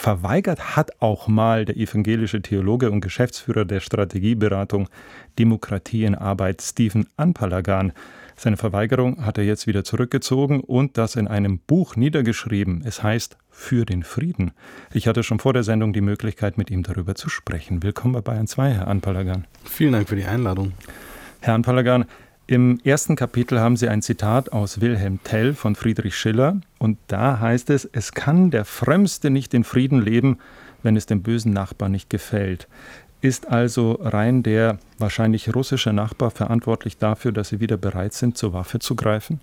verweigert hat auch mal der evangelische Theologe und Geschäftsführer der Strategieberatung Demokratie in Arbeit Stephen Anpalagan. Seine Verweigerung hat er jetzt wieder zurückgezogen und das in einem Buch niedergeschrieben. Es heißt Für den Frieden. Ich hatte schon vor der Sendung die Möglichkeit, mit ihm darüber zu sprechen. Willkommen bei Bayern 2, Herr Anpalagan. Vielen Dank für die Einladung. Herr Anpalagan, im ersten Kapitel haben Sie ein Zitat aus Wilhelm Tell von Friedrich Schiller. Und da heißt es, es kann der Frömmste nicht in Frieden leben, wenn es dem bösen Nachbarn nicht gefällt. Ist also rein der wahrscheinlich russische Nachbar verantwortlich dafür, dass Sie wieder bereit sind, zur Waffe zu greifen?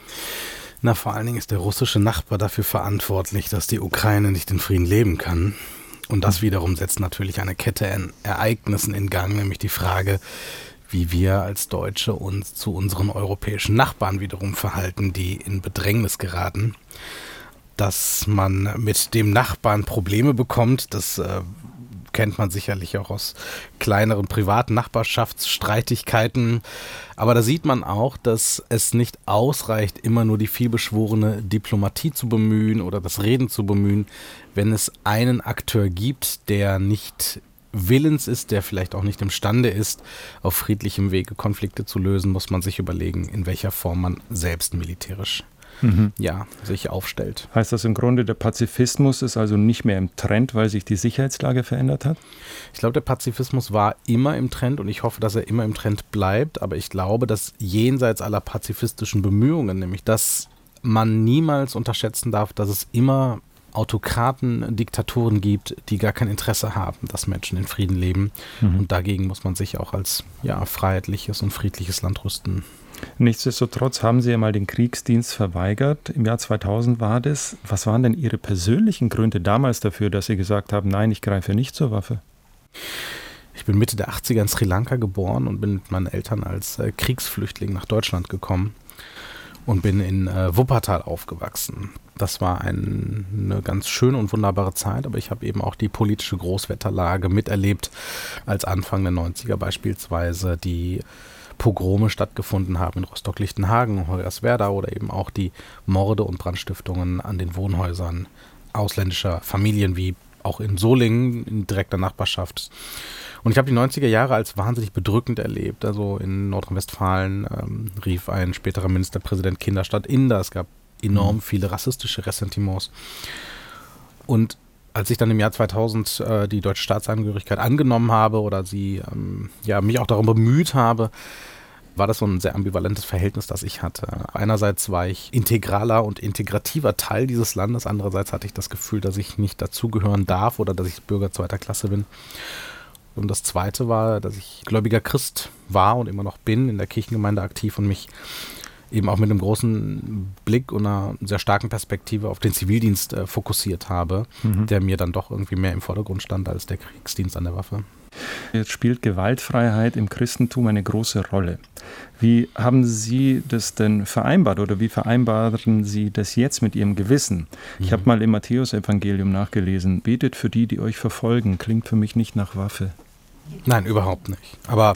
Na, vor allen Dingen ist der russische Nachbar dafür verantwortlich, dass die Ukraine nicht in Frieden leben kann. Und das wiederum setzt natürlich eine Kette an Ereignissen in Gang, nämlich die Frage, wie wir als Deutsche uns zu unseren europäischen Nachbarn wiederum verhalten, die in Bedrängnis geraten. Dass man mit dem Nachbarn Probleme bekommt, das kennt man sicherlich auch aus kleineren privaten Nachbarschaftsstreitigkeiten. Aber da sieht man auch, dass es nicht ausreicht, immer nur die vielbeschworene Diplomatie zu bemühen oder das Reden zu bemühen, wenn es einen Akteur gibt, der nicht willens ist, der vielleicht auch nicht imstande ist, auf friedlichem Wege Konflikte zu lösen, muss man sich überlegen, in welcher Form man selbst militärisch sich aufstellt. Heißt das im Grunde, der Pazifismus ist also nicht mehr im Trend, weil sich die Sicherheitslage verändert hat? Ich glaube, der Pazifismus war immer im Trend und ich hoffe, dass er immer im Trend bleibt. Aber ich glaube, dass jenseits aller pazifistischen Bemühungen, nämlich dass man niemals unterschätzen darf, dass es immer Autokraten, Diktaturen gibt, die gar kein Interesse haben, dass Menschen in Frieden leben. Und dagegen muss man sich auch als freiheitliches und friedliches Land rüsten. Nichtsdestotrotz haben Sie ja mal den Kriegsdienst verweigert. Im Jahr 2000 war das. Was waren denn Ihre persönlichen Gründe damals dafür, dass Sie gesagt haben, nein, ich greife nicht zur Waffe? Ich bin Mitte der 80er in Sri Lanka geboren und bin mit meinen Eltern als Kriegsflüchtling nach Deutschland gekommen und bin in Wuppertal aufgewachsen. Das war eine ganz schöne und wunderbare Zeit, aber ich habe eben auch die politische Großwetterlage miterlebt, als Anfang der 90er beispielsweise die Pogrome stattgefunden haben in Rostock-Lichtenhagen, Hoyerswerda oder eben auch die Morde und Brandstiftungen an den Wohnhäusern ausländischer Familien, wie auch in Solingen in direkter Nachbarschaft. Und ich habe die 90er Jahre als wahnsinnig bedrückend erlebt. Also in Nordrhein-Westfalen rief ein späterer Ministerpräsident Kinderstadt Inder. Es gab enorm viele rassistische Ressentiments. Und als ich dann im Jahr 2000 die deutsche Staatsangehörigkeit angenommen habe oder mich auch darum bemüht habe, war das so ein sehr ambivalentes Verhältnis, das ich hatte. Einerseits war ich integraler und integrativer Teil dieses Landes, andererseits hatte ich das Gefühl, dass ich nicht dazugehören darf oder dass ich Bürger zweiter Klasse bin. Und das Zweite war, dass ich gläubiger Christ war und immer noch bin, in der Kirchengemeinde aktiv und mich eben auch mit einem großen Blick und einer sehr starken Perspektive auf den Zivildienst fokussiert habe, der mir dann doch irgendwie mehr im Vordergrund stand als der Kriegsdienst an der Waffe. Jetzt spielt Gewaltfreiheit im Christentum eine große Rolle. Wie haben Sie das denn vereinbart oder wie vereinbaren Sie das jetzt mit Ihrem Gewissen? Ich habe mal im Matthäus-Evangelium nachgelesen, betet für die euch verfolgen, klingt für mich nicht nach Waffe. Nein, überhaupt nicht. Aber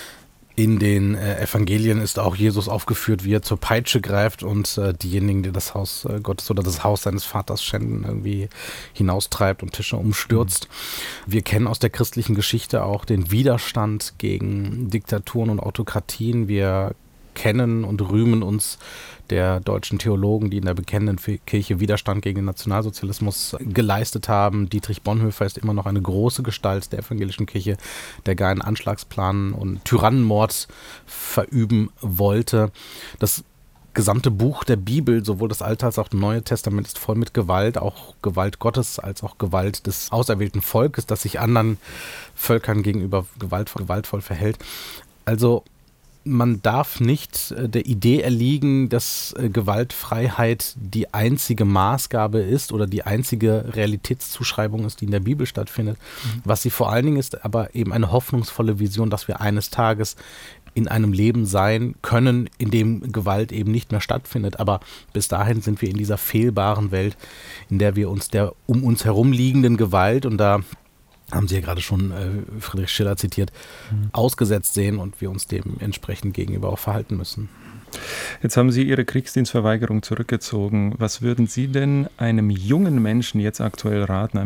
in den Evangelien ist auch Jesus aufgeführt, wie er zur Peitsche greift und diejenigen, die das Haus Gottes oder das Haus seines Vaters schänden, irgendwie hinaustreibt und Tische umstürzt. Wir kennen aus der christlichen Geschichte auch den Widerstand gegen Diktaturen und Autokratien. Wir kennen und rühmen uns der deutschen Theologen, die in der bekennenden Kirche Widerstand gegen den Nationalsozialismus geleistet haben. Dietrich Bonhoeffer ist immer noch eine große Gestalt der evangelischen Kirche, der gar einen Anschlagsplan und Tyrannenmord verüben wollte. Das gesamte Buch der Bibel, sowohl das Alte als auch das Neue Testament, ist voll mit Gewalt, auch Gewalt Gottes als auch Gewalt des auserwählten Volkes, das sich anderen Völkern gegenüber gewaltvoll verhält. Also man darf nicht der Idee erliegen, dass Gewaltfreiheit die einzige Maßgabe ist oder die einzige Realitätszuschreibung ist, die in der Bibel stattfindet. Was sie vor allen Dingen ist, aber eben eine hoffnungsvolle Vision, dass wir eines Tages in einem Leben sein können, in dem Gewalt eben nicht mehr stattfindet. Aber bis dahin sind wir in dieser fehlbaren Welt, in der wir uns der um uns herum liegenden Gewalt, und da haben Sie ja gerade schon Friedrich Schiller zitiert, ausgesetzt sehen und wir uns dementsprechend gegenüber auch verhalten müssen. Jetzt haben Sie Ihre Kriegsdienstverweigerung zurückgezogen. Was würden Sie denn einem jungen Menschen jetzt aktuell raten,